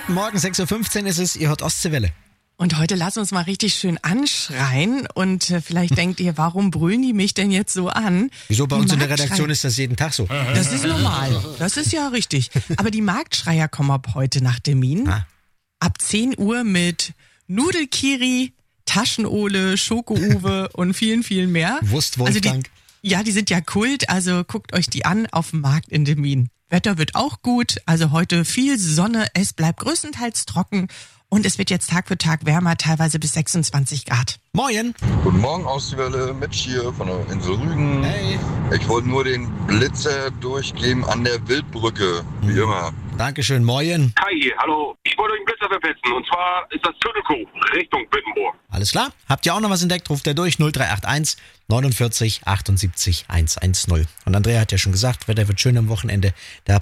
Guten Morgen, 6.15 Uhr ist es, ihr hört Ostseewelle. Und heute lass uns mal richtig schön anschreien und vielleicht denkt ihr, warum brüllen die mich denn jetzt so an? Wieso? Bei Die uns in der Marktschreier- Redaktion ist das jeden Tag so. Das ist normal, das ist ja richtig. Aber die Marktschreier kommen ab heute nach Termin. Ah. Ab 10 Uhr mit Nudelkiri, Taschenole, Schoko-Uwe und vielen, vielen mehr. Wurst-Wolfgang. Die sind ja Kult, also guckt euch die an auf dem Markt in Demmin. Wetter wird auch gut, also heute viel Sonne, es bleibt größtenteils trocken und es wird jetzt Tag für Tag wärmer, teilweise bis 26 Grad. Moin. Guten Morgen aus der Welle, Mitch hier von der Insel Rügen. Hey. Ich wollte nur den Blitzer durchgeben an der Wildbrücke, wie immer. Dankeschön, moin. Hi, hallo. Ich wollte euch einen Blitzer verpetzen. Und zwar ist das Tüttelkuh, Richtung Wittenburg. Alles klar? Habt ihr auch noch was entdeckt? Ruft er durch 0381 49 78 110. Und Andrea hat ja schon gesagt, Wetter wird schön am Wochenende. Der